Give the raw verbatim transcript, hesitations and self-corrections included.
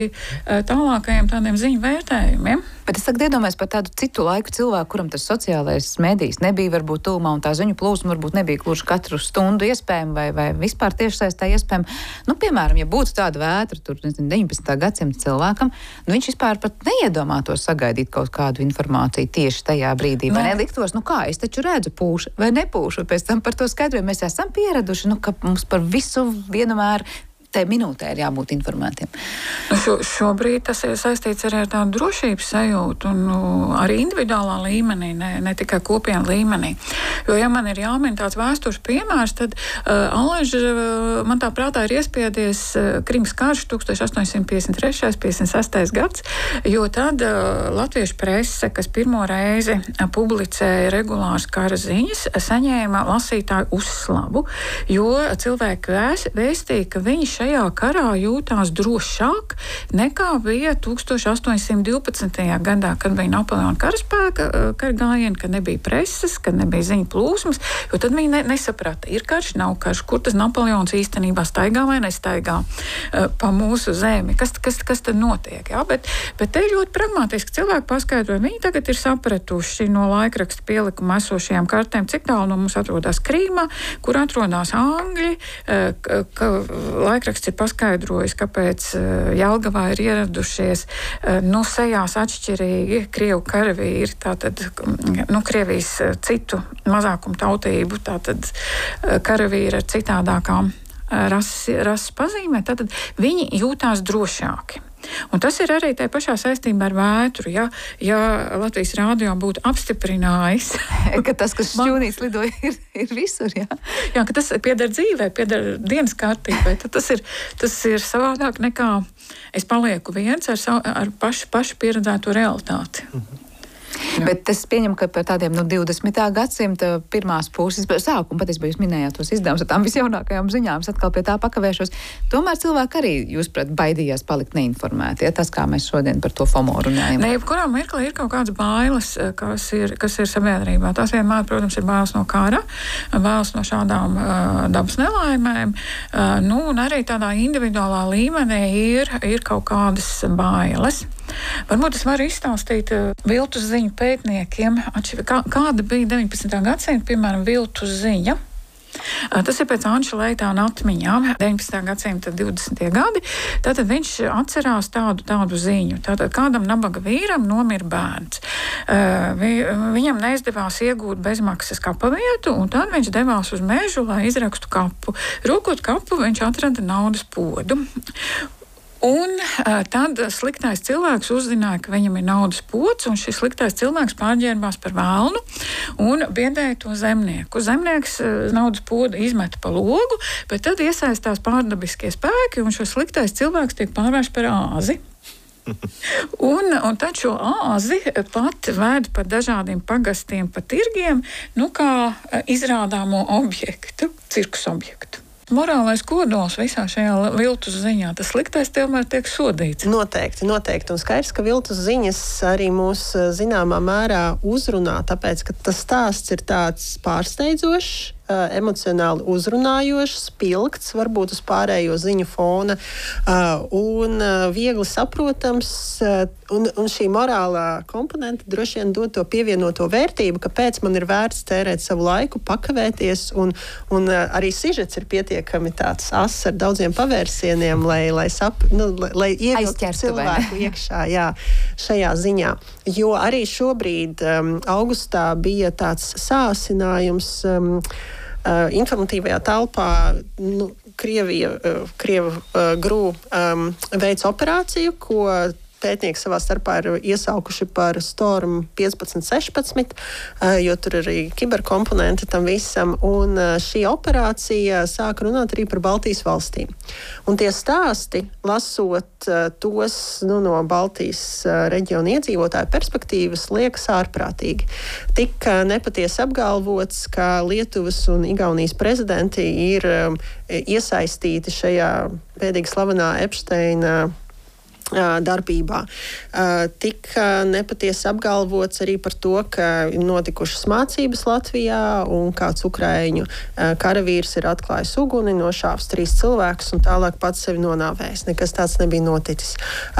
tālākajiem tādiem ziņu vērtējumiem. Bet es tagad iedomājos par tādu citu laiku cilvēku, kuram tas sociālais medijs nebija varbūt tūmā un tā ziņu plūsma varbūt nebija gluži katru stundu iespējama vai, vai vispār tiešsaistē iespējama. Nu, piemēram, ja būtu tāda vētra tur, nezinu, deviņpadsmitā gadsimta cilvēkam, nu viņš vispār pat neiedomātos sagaidīt kaut kādu informāciju tieši tajā brīdī. Vai no. neliktos, nu kā, es taču redzu pūšu vai nepūšu, pēc tam par to skaidrojumu mēs esam pieraduši, nu, ka mums par visu vienmēr te minūtē ir jābūt informētiem. Šo, šobrīd tas ir saistīts arī ar tādu drošības sajūtu un nu, arī individuālā līmenī, ne, ne tikai kopienu līmenī. Jo, ja man ir jāmin tāds vēstures piemērs, tad uh, Alež, uh, man tā prātā ir iespiedies uh, Krimas karš tukstovš astoņsimt piecdesmit trešais piecdesmit sestais gads, jo tad uh, latviešu prese, kas pirmo reizi uh, publicēja regulāras kara ziņas, saņēma lasītāju uzslavu, jo cilvēki vēs, vēstīja, ka viņi šajā karā jūtās drošāk nekā bija tukstovš astoņsimt divpadsmitajā gadā, kad bija Napoleona karaspēka kara gājieni, kad nebija preses, kad nebija ziņu plūsmas, jo tad viņi ne, nesaprata, ir karš, nav karš, kur tas Napoleons īstenībā staigā vai nestaigā uh, pa mūsu zemi, kas, kas, kas tad notiek, jā, bet, bet te ļoti pragmatiski cilvēki paskaidroja, viņi tagad ir sapratuši no laikraksta pielikuma esošajām kartēm, cik tālu no mums atrodas Krīma, kur atrodas Angļi, uh, ka, ka laikraksta ir paskaidrojis, kāpēc Jelgavā ir ieradušies nu, sejās atšķirīgi Krievu karavīri, tātad nu, Krievijas citu mazākumu tautību, tātad karavīri ar citādākām rases, rases pazīmē, tātad viņi jūtās drošāki. Un tas ir arī tajā pašā saistībā ar vētru. Ja, ja Latvijas rādio būtu apstiprinājis, ka tas, kas šķūnīts lidoja, ir, ir visur, jā. Jā, ka tas pieder dzīvē, pieder dienas kārtībai, tad tas ir, tas ir savādāk nekā es palieku viens ar, savu, ar pašu, pašu pieredzēto realitāti. Mhm. Jā. Bet es pieņemu, ka par tādiem no divdesmitā gadsimta pirmās puses sākumu, patiesībā jūs minējāt tos izdevumus ar tām visjaunākajām ziņām, es atkal pie tā pakavēšos. Tomēr cilvēki arī, jūs pret, baidījās palikt neinformēti, ja tas, kā mēs šodien par to FOMO runājam. Ne, jebkurā mirklī ir kaut kādas bailes, kas ir, kas ir sabiedrībā. Tās vienmēr, protams, ir bailes no kara, bailes no šādām uh, dabas nelaimēm, uh, nu, un arī tādā individuālā līmenī ir, ir kaut kādas bailes. Varbūt es varu izstāstīt uh, viltus ziņu pētniekiem, kā, kāda bija deviņpadsmitā gadsimta, piemēram, viltus ziņa. Uh, tas ir pēc Anša Leitāna atmiņām, deviņpadsmitā gadsimta divdesmitie gadi. Tātad viņš atcerās tādu, tādu ziņu. Tātad kādam nabaga vīram nomira bērns. Uh, vi, viņam neizdevās iegūt bezmaksas kapavietu, un tad viņš devās uz mežu, lai izrakstu kapu. Rūkot kapu, viņš atrada naudas podu. Un uh, tad sliktais cilvēks uzzināja, ka viņam ir naudas pods, un šis sliktais cilvēks pārģērbās par velnu un biedēja to zemnieku. Zemnieks uh, naudas podu izmeta pa logu, bet tad iesaistās pārdabiskie spēki, un šo sliktais cilvēks tiek pārvērsts par āzi. un, un tad šo āzi pat ved pa dažādiem pagastiem, pa tirgiem, nu kā izrādāmo objektu, cirkus objektu. Morālais kodols visā šajā viltus ziņā, tas sliktais tomēr tiek sodīts. Noteikti, noteikti. Un skaidrs, ka viltus ziņas arī mūs zināmā mērā uzrunā, tāpēc, ka tas stāsts ir tāds pārsteidzošs, emocionāli uzrunājošs, spilgts, varbūt uz pārējo ziņu fona un viegli saprotams. Un, un šī morālā komponenta droši vien dod to pievienoto vērtību, kāpēc man ir vērts tērēt savu laiku, pakavēties, un, un arī sižets ir pietiekami tāds ass ar daudziem pavērsieniem, lai, lai, sap, nu, lai, lai ievilktu cilvēku iekšā jā, šajā ziņā. Jo arī šobrīd um, augustā bija tāds sāsinājums um, Uh, informatīvajā telpā nu, Krievija, uh, Krievu uh, grū um, veic operāciju, ko pētnieki savā starpā ir iesaukuši par Storm piecpadsmit sešpadsmit, uh, jo tur ir arī kiberkomponenti tam visam, un uh, šī operācija sāka runāt arī par Baltijas valstīm. Un tie stāsti, lasot uh, tos nu, no Baltijas uh, reģiona iedzīvotāju perspektīvas, liekas ārprātīgi. Tik uh, nepatiesi apgalvots, ka Lietuvas un Igaunijas prezidenti ir um, iesaistīti šajā pēdīgi slavenā Epsteina darbībā. Tika nepatiesi apgalvots arī par to, ka notikušas mācības Latvijā un kāds ukraiņu karavīrs ir atklājis uguni, nošāvis trīs cilvēkus un tālāk pats sevi nonāvējis. Nekas tāds nebija noticis.